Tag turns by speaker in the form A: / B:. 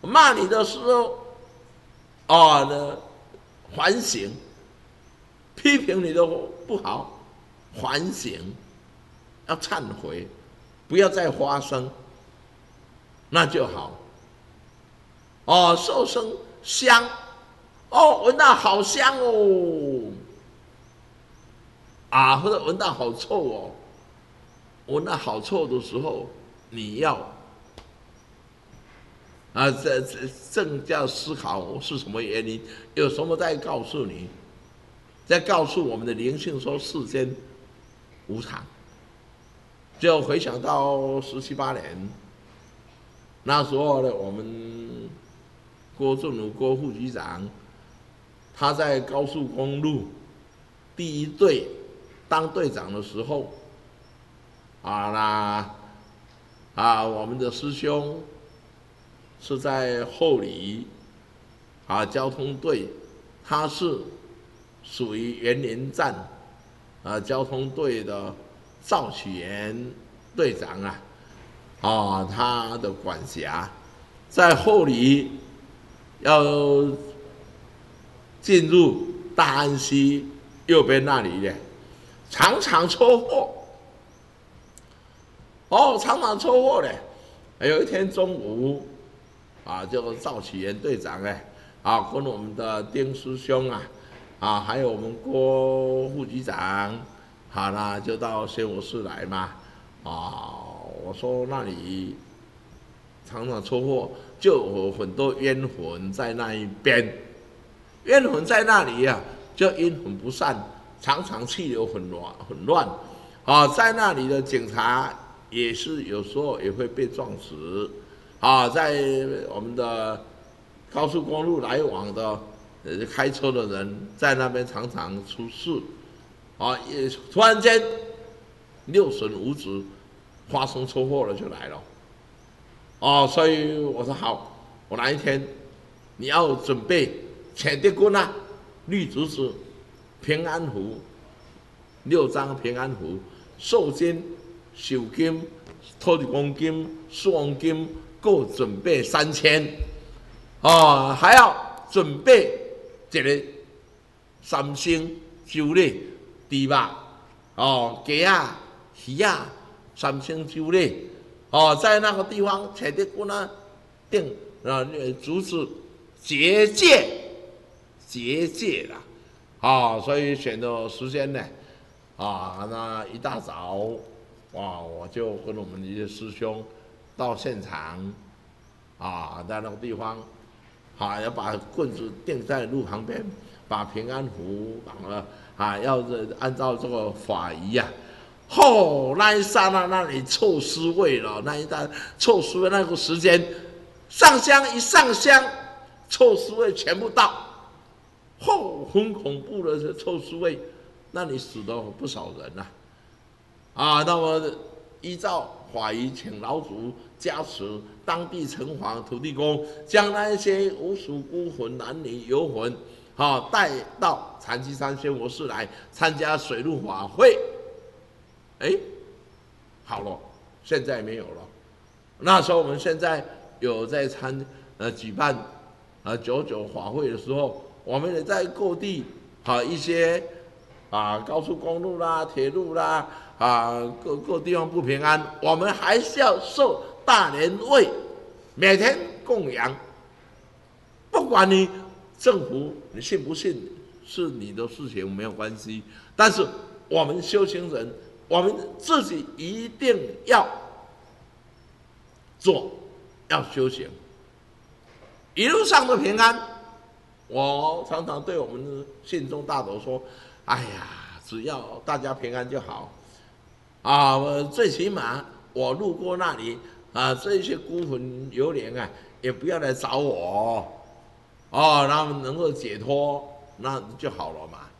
A: 骂你的时候，呢反省，批评你的不好，反省，要忏悔，不要再发生，那就好。受生香，闻到好香哦，或者闻到好臭哦，闻到好臭的时候，你要这正叫思考是什么原因，有什么在告诉你，在告诉我们的灵性说世间无常。就回想到17、18年，那时候呢，我们郭正如郭副局长，他在高速公路第一队当队长的时候，我们的师兄是在后里交通队，他是属于园林站交通队的赵启元队长他的管辖在后里要进入大安溪右边那里呢，常常车祸。常常车祸呢。有一天中午就赵启元队长跟我们的丁师兄还有我们郭副局长，就到仙佛寺来嘛。我说那里常常车祸，就有很多冤魂在那一边，冤魂在那里就阴魂不散，常常气流很乱。在那里的警察也是有时候也会被撞死。在我们的高速公路来往的开车的人在那边常常出事，也突然间六神无主，发生车祸了就来了。所以我说好，我哪一天你要准备钱的棍绿竹子、平安符6张平安符、寿金、寿金、土地公金、四王金，够准备3000，还要准备一个3星酒礼、猪肉、鸡鱼3星酒礼。在那个地方彩电棍定竹子结界啦。所以选的时间呢，那一大早，我就跟我们一些师兄到现场，在那个地方，要把棍子钉在路旁边，把平安符绑了，要按照这个法仪那一刹那那里臭尸味了，那一大臭尸味那个时间，上香一上香，臭尸味全部到，很恐怖的臭尸味，那里死了不少人那么依照法仪，请老祖加持当地城隍、土地公，将那一些无属孤魂、男女游魂，带到禅七山仙佛寺来参加水陆法会。好了，现在没有了。那时候我们现在有在举办99法会的时候，我们也在各地一些高速公路啦、铁路啦各地方不平安，我们还是要受大年味，每天供养。不管你政府你信不信是你的事情，没有关系。但是我们修行人，我们自己一定要做，要修行，一路上的平安。我常常对我们的信众大德说：“只要大家平安就好。最起码我路过那里这些孤魂幽灵也不要来找我，他们能够解脱，那就好了嘛。